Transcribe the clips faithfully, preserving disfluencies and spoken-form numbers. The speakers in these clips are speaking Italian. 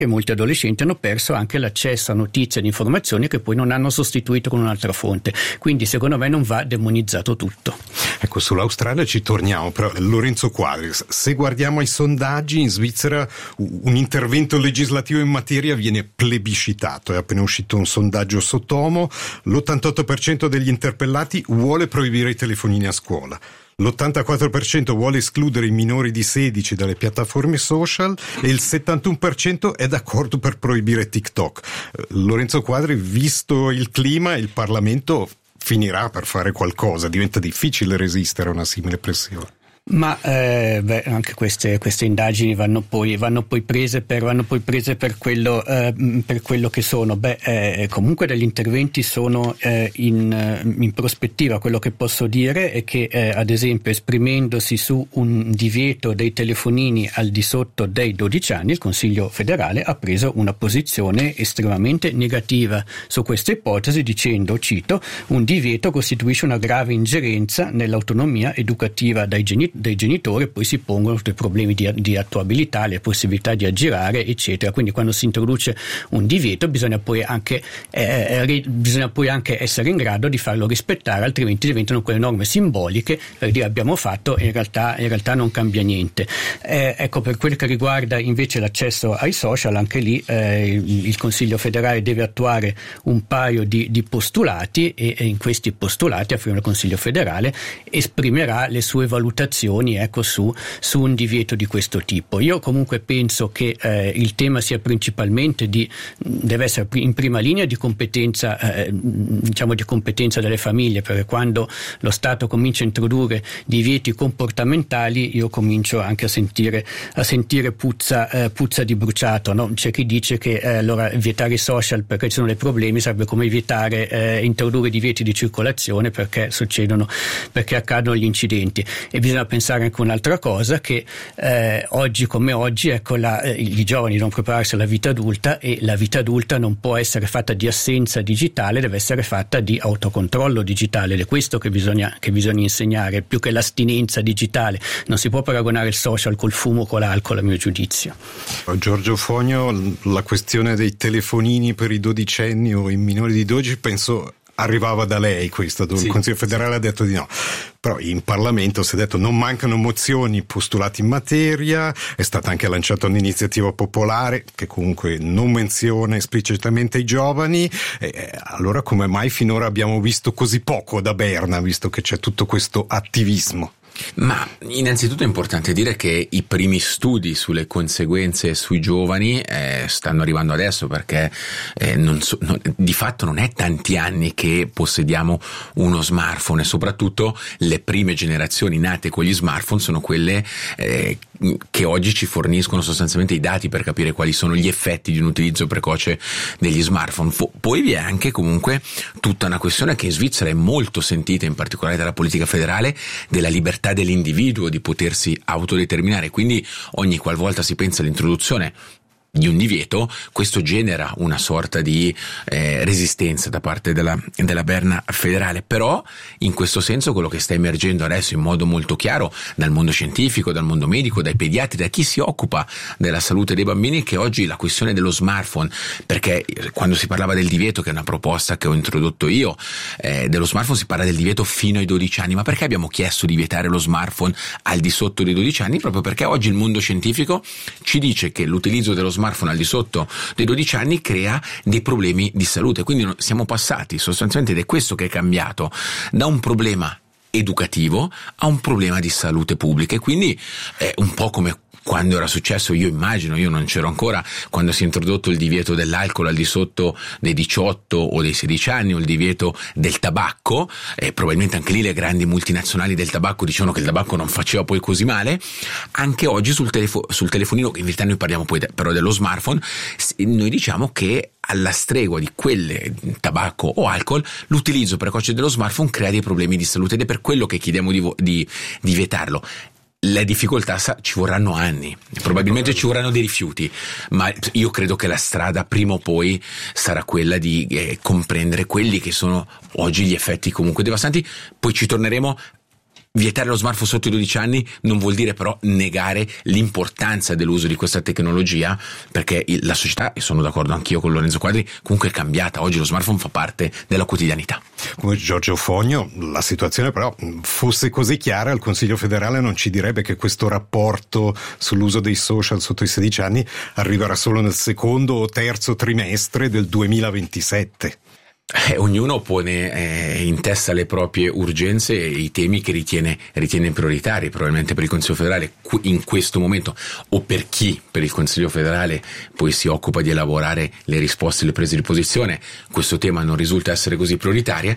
che molti adolescenti hanno perso anche l'accesso a notizie ed informazioni che poi non hanno sostituito con un'altra fonte. Quindi secondo me non va demonizzato tutto. Ecco, sull'Australia ci torniamo, però Lorenzo Quadri, se guardiamo ai sondaggi, in Svizzera un intervento legislativo in materia viene plebiscitato. È appena uscito un sondaggio Sotomo, l'ottantotto per cento degli interpellati vuole proibire i telefonini a scuola. L'ottantaquattro per cento vuole escludere i minori di sedici dalle piattaforme social e il settantuno per cento è d'accordo per proibire TikTok. Lorenzo Quadri, visto il clima, il Parlamento finirà per fare qualcosa, diventa difficile resistere a una simile pressione. Ma eh, beh, anche queste, queste indagini vanno poi, vanno poi prese per vanno poi prese per quello eh, per quello che sono. Beh, eh, comunque degli interventi sono eh, in, in prospettiva. Quello che posso dire è che eh, ad esempio, esprimendosi su un divieto dei telefonini al di sotto dei dodici anni, il Consiglio federale ha preso una posizione estremamente negativa su questa ipotesi, dicendo, cito, un divieto costituisce una grave ingerenza nell'autonomia educativa dai genitori dei genitori, poi si pongono tutti i problemi di, di attuabilità, le possibilità di aggirare, eccetera. Quindi quando si introduce un divieto bisogna poi anche eh, ri, bisogna poi anche essere in grado di farlo rispettare, altrimenti diventano quelle norme simboliche per dire abbiamo fatto e in realtà, in realtà non cambia niente. Eh, ecco, per quel che riguarda invece l'accesso ai social, anche lì eh, il, il Consiglio federale deve attuare un paio di, di postulati e, e in questi postulati, affirma il Consiglio federale, esprimerà le sue valutazioni ecco su, su un divieto di questo tipo. Io comunque penso che eh, il tema sia principalmente di deve essere in prima linea di competenza eh, diciamo di competenza delle famiglie, perché quando lo Stato comincia a introdurre divieti comportamentali io comincio anche a sentire a sentire puzza eh, puzza di bruciato, no? C'è chi dice che eh, allora vietare i social perché ci sono dei problemi sarebbe come vietare eh, introdurre divieti di circolazione perché succedono perché accadono gli incidenti. E bisogna pensare anche un'altra cosa, che eh, oggi come oggi ecco la, eh, i giovani devono prepararsi alla vita adulta e la vita adulta non può essere fatta di assenza digitale, deve essere fatta di autocontrollo digitale, ed è questo che bisogna, che bisogna insegnare più che l'astinenza digitale. Non si può paragonare il social col fumo o con l'alcol, a mio giudizio. Giorgio Fogno, la questione dei telefonini per i dodicenni o i minori di dodici penso arrivava da lei questa, dove sì, il Consiglio federale sì. ha detto di no. Però in Parlamento si è detto non mancano mozioni postulati in materia, è stata anche lanciata un'iniziativa popolare che comunque non menziona esplicitamente i giovani. E allora come mai finora abbiamo visto così poco da Berna, visto che c'è tutto questo attivismo? Ma innanzitutto è importante dire che i primi studi sulle conseguenze sui giovani eh, stanno arrivando adesso, perché eh, non so, non, di fatto non è tanti anni che possediamo uno smartphone, e soprattutto le prime generazioni nate con gli smartphone sono quelle eh, che oggi ci forniscono sostanzialmente i dati per capire quali sono gli effetti di un utilizzo precoce degli smartphone. Poi vi è anche comunque tutta una questione che in Svizzera è molto sentita, in particolare dalla politica federale, della libertà dell'individuo di potersi autodeterminare. Quindi ogni qualvolta si pensa all'introduzione di un divieto, questo genera una sorta di eh, resistenza da parte della, della Berna federale. Però in questo senso quello che sta emergendo adesso in modo molto chiaro dal mondo scientifico, dal mondo medico, dai pediatri, da chi si occupa della salute dei bambini, è che oggi la questione dello smartphone, perché quando si parlava del divieto, che è una proposta che ho introdotto io, eh, dello smartphone si parla del divieto fino ai dodici anni. Ma perché abbiamo chiesto di vietare lo smartphone al di sotto dei dodici anni? Proprio perché oggi il mondo scientifico ci dice che l'utilizzo dello smartphone smartphone al di sotto dei dodici anni crea dei problemi di salute. Quindi siamo passati sostanzialmente, ed è questo che è cambiato, da un problema educativo a un problema di salute pubblica. E quindi è un po' come quando era successo, io immagino, io non c'ero ancora, quando si è introdotto il divieto dell'alcol al di sotto dei diciotto o dei sedici anni, o il divieto del tabacco, e probabilmente anche lì le grandi multinazionali del tabacco dicevano che il tabacco non faceva poi così male. Anche oggi sul, telefo- sul telefonino, in verità noi parliamo poi de- però dello smartphone, noi diciamo che alla stregua di quelle tabacco o alcol, l'utilizzo precoce dello smartphone crea dei problemi di salute, ed è per quello che chiediamo di, vo- di, di vietarlo. La difficoltà sa, ci vorranno anni, probabilmente ci vorranno dei rifiuti, ma io credo che la strada prima o poi sarà quella di eh, comprendere quelli che sono oggi gli effetti comunque devastanti. Poi ci torneremo Vietare lo smartphone sotto i dodici anni non vuol dire però negare l'importanza dell'uso di questa tecnologia, perché la società, e sono d'accordo anch'io con Lorenzo Quadri, comunque è cambiata. Oggi lo smartphone fa parte della quotidianità. Come Giorgio Fogno, la situazione però fosse così chiara, il Consiglio federale non ci direbbe che questo rapporto sull'uso dei social sotto i sedici anni arriverà solo nel secondo o terzo trimestre del duemilaventisette. Eh, ognuno pone eh, in testa le proprie urgenze e i temi che ritiene, ritiene prioritari. Probabilmente per il Consiglio federale in questo momento, o per chi per il Consiglio federale poi si occupa di elaborare le risposte e le prese di posizione, questo tema non risulta essere così prioritario.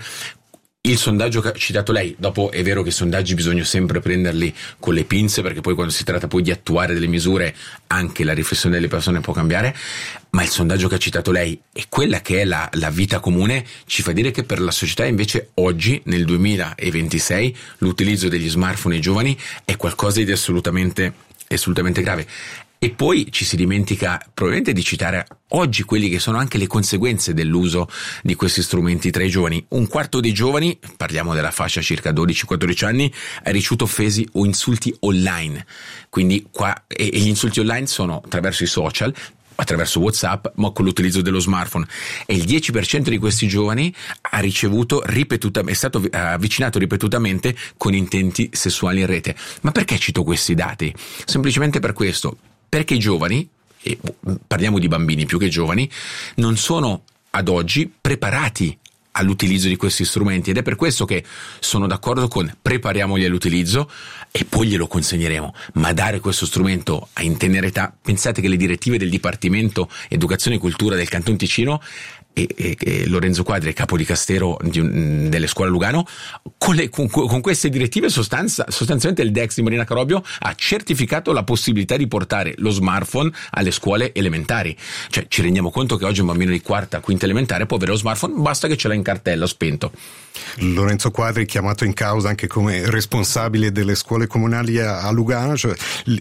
Il sondaggio che ha citato lei, dopo è vero che i sondaggi bisogna sempre prenderli con le pinze, perché poi quando si tratta poi di attuare delle misure anche la riflessione delle persone può cambiare, ma il sondaggio che ha citato lei e quella che è la, la vita comune ci fa dire che per la società invece oggi, nel duemilaventisei, l'utilizzo degli smartphone ai giovani è qualcosa di assolutamente, assolutamente grave. E poi ci si dimentica probabilmente di citare oggi quelli che sono anche le conseguenze dell'uso di questi strumenti tra i giovani. Un quarto dei giovani, parliamo della fascia circa dodici quattordici anni, ha ricevuto offesi o insulti online. Quindi qua, e, e gli insulti online sono attraverso i social, attraverso WhatsApp, ma con l'utilizzo dello smartphone. E il dieci per cento di questi giovani ha ricevuto ripetutamente, è stato avvicinato ripetutamente con intenti sessuali in rete. Ma perché cito questi dati? Semplicemente per questo. Perché i giovani, e parliamo di bambini più che giovani, non sono ad oggi preparati all'utilizzo di questi strumenti, ed è per questo che sono d'accordo con prepariamoli all'utilizzo e poi glielo consegneremo, ma dare questo strumento in tenera età. Pensate che le direttive del Dipartimento Educazione e Cultura del Canton Ticino e, e, e Lorenzo Quadri, capo di Castero di un, delle scuole Lugano, con, le, con, con queste direttive sostanza, sostanzialmente il D E X di Marina Carobio ha certificato la possibilità di portare lo smartphone alle scuole elementari. Cioè ci rendiamo conto che oggi un bambino di quarta, quinta elementare può avere lo smartphone, basta che ce l'ha in cartella spento. Lorenzo Quadri, chiamato in causa anche come responsabile delle scuole comunali a, a Lugano, cioè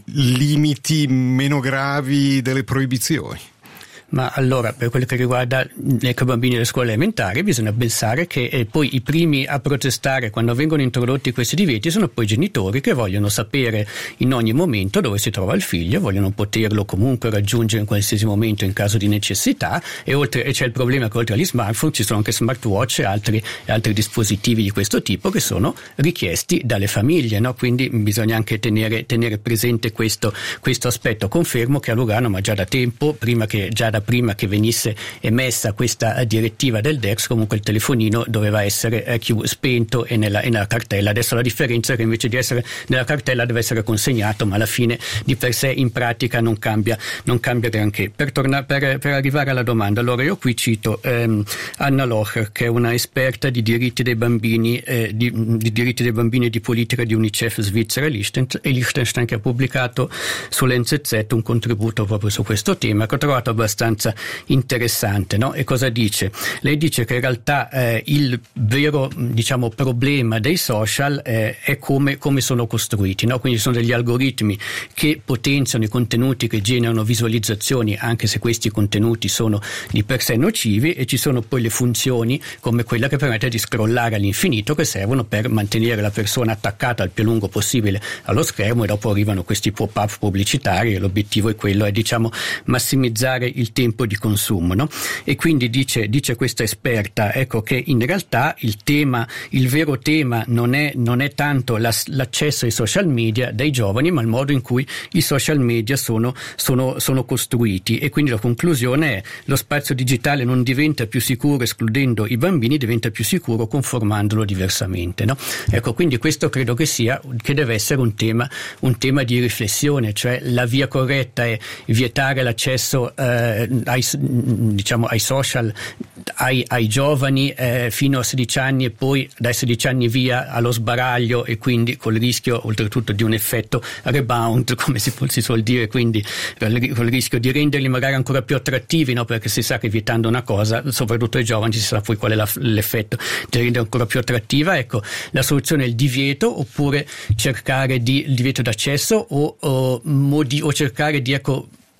limiti meno gravi delle proibizioni. Ma allora, per quello che riguarda i bambini delle scuole elementari, bisogna pensare che eh, poi i primi a protestare quando vengono introdotti questi divieti sono poi i genitori, che vogliono sapere in ogni momento dove si trova il figlio, vogliono poterlo comunque raggiungere in qualsiasi momento in caso di necessità, e, oltre, e c'è il problema che oltre agli smartphone ci sono anche smartwatch e altri, altri dispositivi di questo tipo che sono richiesti dalle famiglie, no? Quindi bisogna anche tenere, tenere presente questo, questo aspetto. Confermo che a Lugano, ma già da tempo, prima che già da prima che venisse emessa questa direttiva del D E X, comunque il telefonino doveva essere eh, chiu- spento e nella, e nella cartella. Adesso la differenza è che invece di essere nella cartella deve essere consegnato, ma alla fine di per sé in pratica non cambia, non cambia granché. Per, torna- per, per arrivare alla domanda, allora io qui cito ehm, Anna Locher, che è una esperta di diritti dei bambini, eh, di, di diritti dei bambini e di politica di UNICEF Svizzera e Liechtenstein, che ha pubblicato sull'N Z Z un contributo proprio su questo tema che ho trovato abbastanza interessante, no? E cosa dice? Lei dice che in realtà eh, il vero, diciamo, problema dei social eh, è come, come sono costruiti, no? Quindi sono degli algoritmi che potenziano i contenuti, che generano visualizzazioni, anche se questi contenuti sono di per sé nocivi, e ci sono poi le funzioni come quella che permette di scrollare all'infinito, che servono per mantenere la persona attaccata il più lungo possibile allo schermo, e dopo arrivano questi pop-up pubblicitari e l'obiettivo è quello, è diciamo massimizzare il tempo di consumo, no? E quindi dice, dice questa esperta, ecco, che in realtà il tema, il vero tema non è, non è tanto la, l'accesso ai social media dai giovani, ma il modo in cui i social media sono, sono, sono costruiti. E quindi la conclusione è: lo spazio digitale non diventa più sicuro escludendo i bambini, diventa più sicuro conformandolo diversamente, no? Ecco, quindi questo credo che sia, che deve essere un tema, un tema di riflessione, cioè la via corretta è vietare l'accesso eh, ai, diciamo, ai social ai, ai giovani eh, fino a sedici anni, e poi dai sedici anni via allo sbaraglio, e quindi col rischio oltretutto di un effetto rebound, come si, si suol dire, quindi col rischio di renderli magari ancora più attrattivi, no? Perché si sa che vietando una cosa, soprattutto ai giovani, si sa poi qual è la, l'effetto di rendere ancora più attrattiva. Ecco, la soluzione è il divieto, oppure cercare di il divieto d'accesso o, o, modi, o cercare di ecco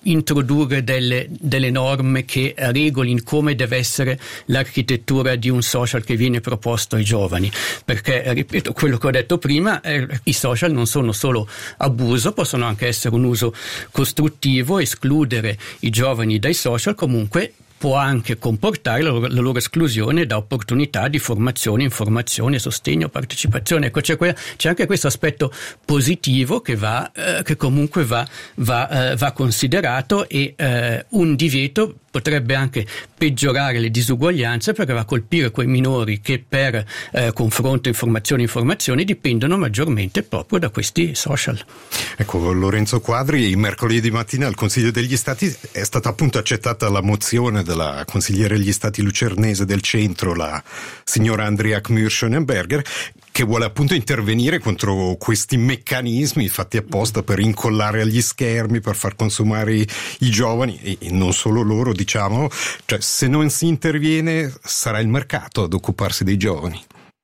introdurre delle, delle norme che regolino come deve essere l'architettura di un social che viene proposto ai giovani, perché, ripeto, quello che ho detto prima, eh, i social non sono solo abuso, possono anche essere un uso costruttivo. Escludere i giovani dai social comunque può anche comportare la loro, la loro esclusione da opportunità di formazione, informazione, sostegno, partecipazione. Ecco, c'è, que- c'è anche questo aspetto positivo che va, eh, che comunque va, va, eh, va considerato, e eh, un divieto potrebbe anche peggiorare le disuguaglianze, perché va a colpire quei minori che per eh, confronto, informazione, informazione dipendono maggiormente proprio da questi social. Ecco, Lorenzo Quadri, mercoledì mattina al Consiglio degli Stati è stata appunto accettata la mozione della consigliere degli Stati lucernese del centro, la signora Andrea Kmür-Schönenberger, che vuole appunto intervenire contro questi meccanismi fatti apposta per incollare agli schermi, per far consumare i, i giovani, e, e non solo loro, diciamo. Cioè, se non si interviene sarà il mercato ad occuparsi dei giovani.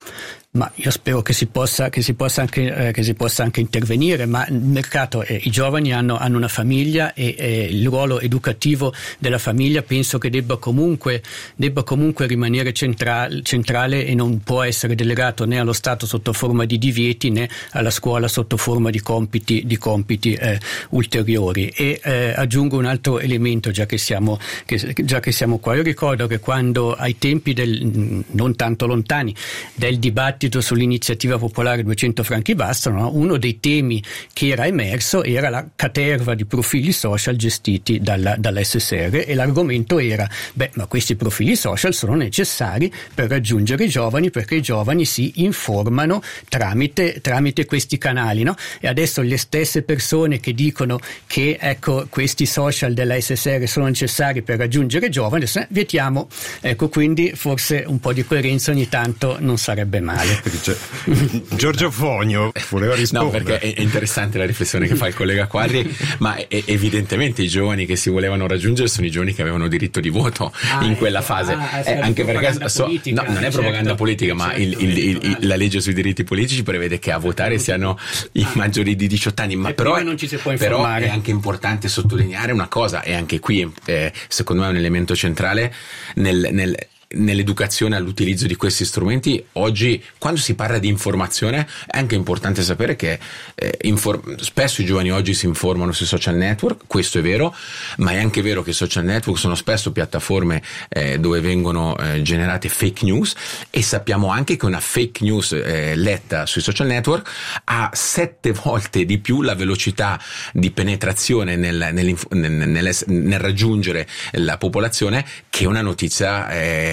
Ma io spero che si possa, che si possa anche, eh, che si possa anche intervenire, ma il mercato, eh, i giovani hanno, hanno una famiglia, e eh, il ruolo educativo della famiglia penso che debba comunque, debba comunque rimanere centrale, centrale e non può essere delegato né allo Stato sotto forma di divieti né alla scuola sotto forma di compiti, di compiti eh, ulteriori. E eh, aggiungo un altro elemento, già che siamo, che, già che siamo qua. Io ricordo che quando ai tempi del, non tanto lontani, del dibattito sull'iniziativa popolare duecento franchi bastano, no? Uno dei temi che era emerso era la caterva di profili social gestiti dalla, dall'S S R, e l'argomento era: beh, ma questi profili social sono necessari per raggiungere i giovani, perché i giovani si informano tramite, tramite questi canali, no? E adesso le stesse persone che dicono che, ecco, questi social della S S R sono necessari per raggiungere i giovani, adesso vietiamo. Ecco, quindi forse un po' di coerenza ogni tanto non sarebbe male. Dice, Giorgio Fogno voleva rispondere. No, perché è interessante la riflessione che fa il collega Quadri, ma è, evidentemente i giovani che si volevano raggiungere sono i giovani che avevano diritto di voto ah, in quella fase, ah, eh, anche perché so, no, non è propaganda certo, politica, ma certo, il, il, il, il, la legge sui diritti politici prevede che a votare siano i maggiori di diciotto anni, ma però, non ci si può però è anche importante sottolineare una cosa, e anche qui eh, secondo me è un elemento centrale nel, nel nell'educazione all'utilizzo di questi strumenti. Oggi, quando si parla di informazione, è anche importante sapere che eh, inform- spesso i giovani oggi si informano sui social network, questo è vero, ma è anche vero che i social network sono spesso piattaforme eh, dove vengono eh, generate fake news, e sappiamo anche che una fake news eh, letta sui social network ha sette volte di più la velocità di penetrazione nel, nel, nel, nel raggiungere la popolazione che una notizia eh,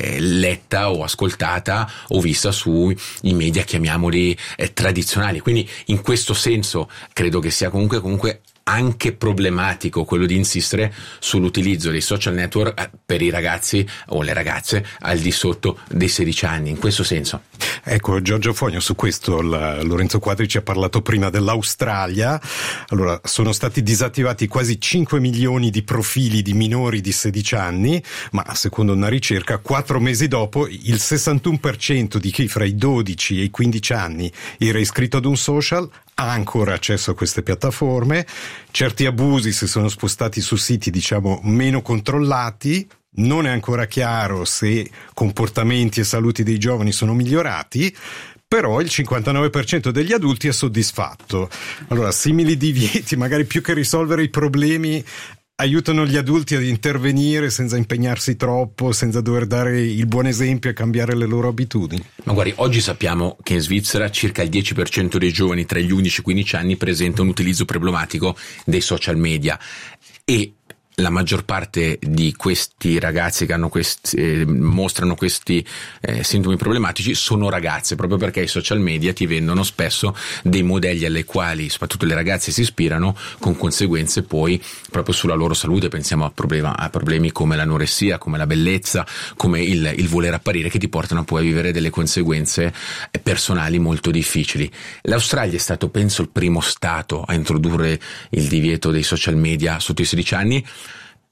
letta o ascoltata o vista sui media, chiamiamoli eh, tradizionali. Quindi in questo senso credo che sia comunque comunque anche problematico quello di insistere sull'utilizzo dei social network per i ragazzi o le ragazze al di sotto dei sedici anni, in questo senso. Ecco, Giorgio Fogno, su questo la, Lorenzo Quadri ci ha parlato prima dell'Australia. Allora, sono stati disattivati quasi cinque milioni di profili di minori di sedici anni, ma secondo una ricerca, quattro mesi dopo, il sessantuno per cento di chi fra i dodici e i quindici anni era iscritto ad un social ha ancora accesso a queste piattaforme. Certi abusi si sono spostati su siti, diciamo, meno controllati. Non è ancora chiaro se comportamenti e saluti dei giovani sono migliorati, però il cinquantanove per cento degli adulti è soddisfatto. Allora, simili divieti, magari più che risolvere i problemi, aiutano gli adulti ad intervenire senza impegnarsi troppo, senza dover dare il buon esempio e cambiare le loro abitudini. Ma guardi, oggi sappiamo che in Svizzera circa il dieci per cento dei giovani tra gli undici e i quindici anni presenta un utilizzo problematico dei social media, e la maggior parte di questi ragazzi che hanno questi, eh, mostrano questi eh, sintomi problematici sono ragazze, proprio perché i social media ti vendono spesso dei modelli alle quali soprattutto le ragazze si ispirano, con conseguenze poi proprio sulla loro salute. Pensiamo a, problema, a problemi come l'anoressia, come la bellezza, come il, il voler apparire, che ti portano poi a vivere delle conseguenze personali molto difficili. L'Australia è stato, penso, il primo stato a introdurre il divieto dei social media sotto i sedici anni.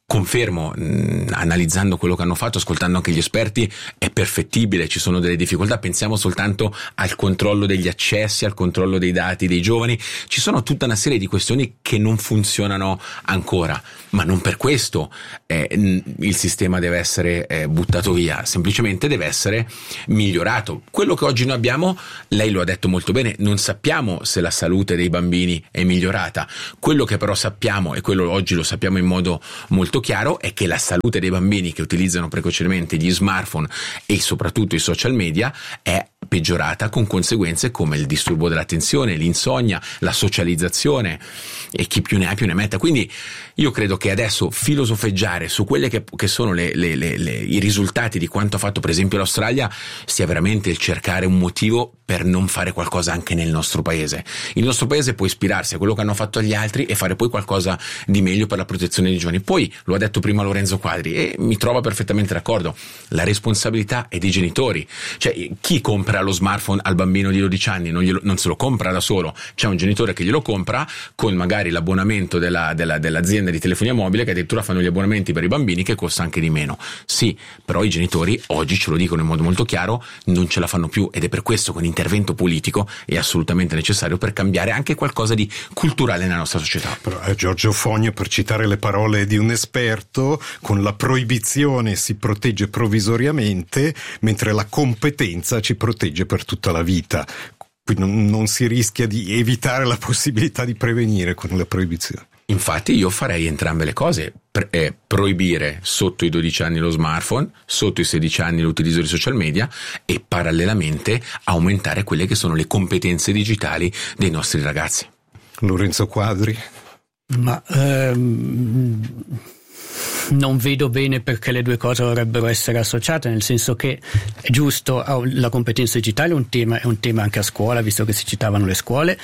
confermo, mh, analizzando quello che hanno fatto, ascoltando anche gli esperti, è perfettibile, ci sono delle difficoltà. Pensiamo soltanto al controllo degli accessi, al controllo dei dati dei giovani. Ci sono tutta una serie di questioni che non funzionano ancora, ma non per questo eh, il sistema deve essere eh, buttato via, semplicemente deve essere migliorato. Quello che oggi noi abbiamo, lei lo ha detto molto bene, non sappiamo se la salute dei bambini è migliorata. Quello che però sappiamo, e quello oggi lo sappiamo in modo molto chiaro, è che la salute dei bambini che utilizzano precocemente gli smartphone e soprattutto i social media è peggiorata, con conseguenze come il disturbo dell'attenzione, l'insonnia, la socializzazione, e chi più ne ha più ne metta. Quindi io credo che adesso filosofeggiare su quelle che, che sono le, le, le, le, i risultati di quanto ha fatto per esempio l'Australia sia veramente il cercare un motivo per non fare qualcosa anche nel nostro paese. Il nostro paese può ispirarsi a quello che hanno fatto gli altri e fare poi qualcosa di meglio per la protezione dei giovani. Poi lo ha detto prima Lorenzo Quadri e mi trova perfettamente d'accordo, la responsabilità è dei genitori. Cioè, chi compra lo smartphone al bambino di dodici anni non, glielo, non se lo compra da solo, c'è un genitore che glielo compra con magari l'abbonamento della, della, dell'azienda di telefonia mobile, che addirittura fanno gli abbonamenti per i bambini, che costa anche di meno. Sì, però i genitori oggi ce lo dicono in modo molto chiaro, non ce la fanno più, ed è per questo che un intervento politico è assolutamente necessario per cambiare anche qualcosa di culturale nella nostra società. Però, eh, Giorgio Fogno, per citare le parole di un esperto, con la proibizione si protegge provvisoriamente, mentre la competenza ci protegge per tutta la vita. Quindi non, non si rischia di evitare la possibilità di prevenire con la proibizione. Infatti io farei entrambe le cose, Pre- eh, proibire sotto i dodici anni lo smartphone, sotto i sedici anni l'utilizzo di social media, e parallelamente aumentare quelle che sono le competenze digitali dei nostri ragazzi. Lorenzo Quadri? Ma ehm, non vedo bene perché le due cose dovrebbero essere associate, nel senso che è giusto, la competenza digitale è un tema, è un tema anche a scuola, visto che si citavano le scuole.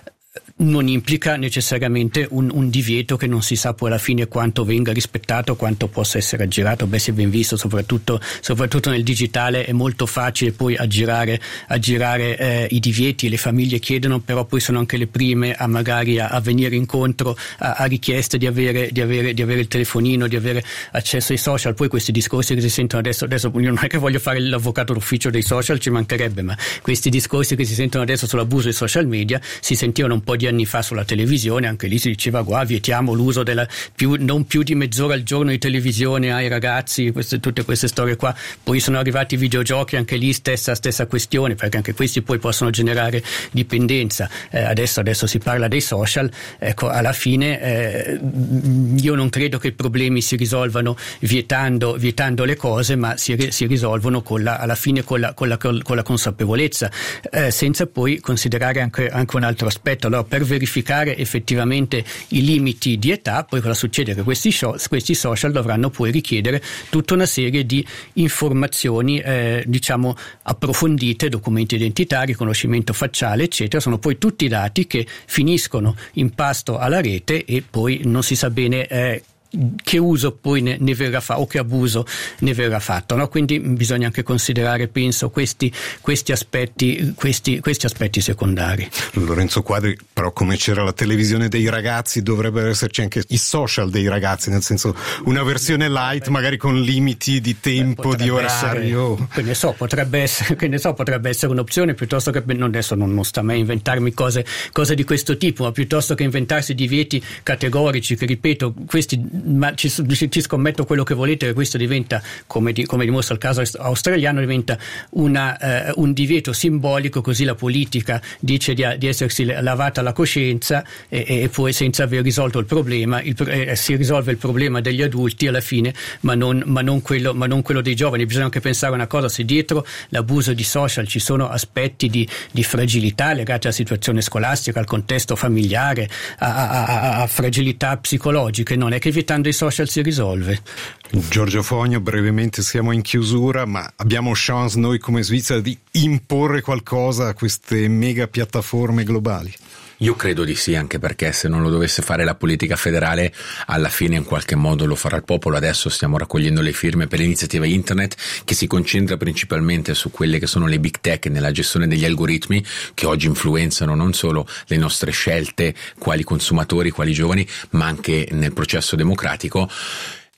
Non implica necessariamente un, un divieto che non si sa poi alla fine quanto venga rispettato, quanto possa essere aggirato. Beh, si è ben visto, soprattutto, soprattutto nel digitale è molto facile poi aggirare, aggirare eh, i divieti. Le famiglie chiedono, però poi sono anche le prime a magari a, a venire incontro a, a richieste di avere, di, avere, di avere il telefonino, di avere accesso ai social. Poi questi discorsi che si sentono adesso, adesso io non è che voglio fare l'avvocato d'ufficio dei social, ci mancherebbe, ma questi discorsi che si sentono adesso sull'abuso dei social media si sentivano un po' di anni fa sulla televisione, anche lì si diceva qua vietiamo l'uso della più, non più di mezz'ora al giorno di televisione ai ragazzi, queste, tutte queste storie qua. Poi sono arrivati i videogiochi, anche lì stessa, stessa questione, perché anche questi poi possono generare dipendenza. Eh, adesso, adesso si parla dei social, ecco, alla fine eh, io non credo che i problemi si risolvano vietando, vietando le cose, ma si, si risolvono con la, alla fine con la, con la, con la consapevolezza, eh, senza poi considerare anche, anche un altro aspetto. Allora, per verificare effettivamente i limiti di età, poi cosa succede? Che questi, show, questi social dovranno poi richiedere tutta una serie di informazioni eh, diciamo approfondite, documenti identitari, riconoscimento facciale, eccetera. Sono poi tutti dati che finiscono in pasto alla rete e poi non si sa bene eh, che uso poi ne, ne verrà fatto o che abuso ne verrà fatto, no? Quindi bisogna anche considerare, penso, questi, questi aspetti questi, questi aspetti secondari. Lorenzo Quadri, però come c'era la televisione dei ragazzi dovrebbero esserci anche i social dei ragazzi, nel senso una versione light magari con limiti di tempo, di orario. Essere, che ne so, potrebbe essere, che ne so, potrebbe essere un'opzione, piuttosto che non, adesso non, non sta a me inventarmi cose, cose di questo tipo, ma piuttosto che inventarsi divieti categorici che, ripeto, questi ma ci, ci scommetto quello che volete che questo diventa, come, di, come dimostra il caso australiano, diventa una, eh, un divieto simbolico, così la politica dice di, di essersi lavata la coscienza e, e poi senza aver risolto il problema il, eh, si risolve il problema degli adulti alla fine, ma non, ma, non quello, ma non quello dei giovani. Bisogna anche pensare una cosa: se dietro l'abuso di social ci sono aspetti di, di fragilità legati alla situazione scolastica, al contesto familiare, a, a, a, a fragilità psicologiche, non è che vietando i social si risolve. Giorgio Fogno, brevemente siamo in chiusura, ma abbiamo chance noi come Svizzera di imporre qualcosa a queste mega piattaforme globali? Io credo di sì, anche perché se non lo dovesse fare la politica federale, alla fine in qualche modo lo farà il popolo. Adesso stiamo raccogliendo le firme per l'iniziativa internet, che si concentra principalmente su quelle che sono le big tech nella gestione degli algoritmi, che oggi influenzano non solo le nostre scelte, quali consumatori, quali giovani, ma anche nel processo democratico.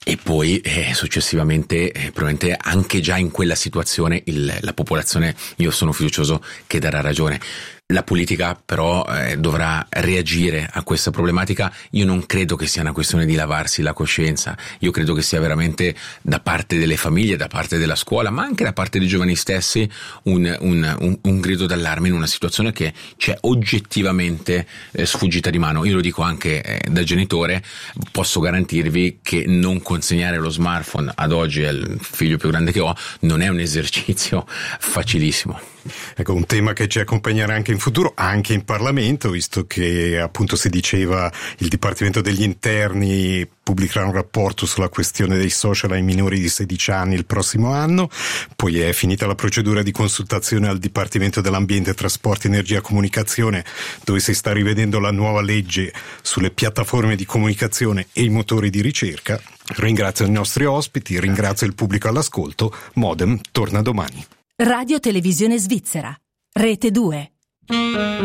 E poi eh, successivamente, eh, probabilmente anche già in quella situazione il, la popolazione, io sono fiducioso che darà ragione. La politica però eh, dovrà reagire a questa problematica. Io non credo che sia una questione di lavarsi la coscienza, io credo che sia veramente da parte delle famiglie, da parte della scuola, ma anche da parte dei giovani stessi un, un, un, un grido d'allarme in una situazione che c'è oggettivamente eh, sfuggita di mano. Io lo dico anche eh, da genitore, posso garantirvi che non consegnare lo smartphone ad oggi al figlio più grande che ho non è un esercizio facilissimo. Ecco, un tema che ci accompagnerà anche in futuro, anche in Parlamento, visto che appunto si diceva il Dipartimento degli Interni pubblicherà un rapporto sulla questione dei social ai minori di sedici anni il prossimo anno, poi è finita la procedura di consultazione al Dipartimento dell'Ambiente, Trasporti, Energia e Comunicazione, dove si sta rivedendo la nuova legge sulle piattaforme di comunicazione e i motori di ricerca. Ringrazio i nostri ospiti, ringrazio il pubblico all'ascolto. Modem torna domani. Radio Televisione Svizzera, Rete due.